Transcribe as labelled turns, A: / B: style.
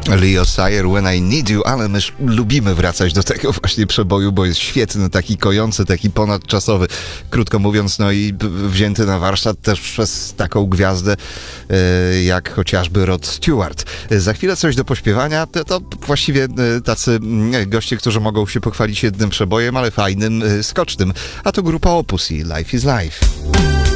A: Leo Sayer, When I Need You, ale my lubimy wracać do tego właśnie przeboju, bo jest świetny, taki kojący, taki ponadczasowy, krótko mówiąc, no i wzięty na warsztat też przez taką gwiazdę jak chociażby Rod Stewart. Za chwilę coś do pośpiewania, to właściwie tacy goście, którzy mogą się pochwalić jednym przebojem, ale fajnym, skocznym, a to grupa Opus i Life is Life.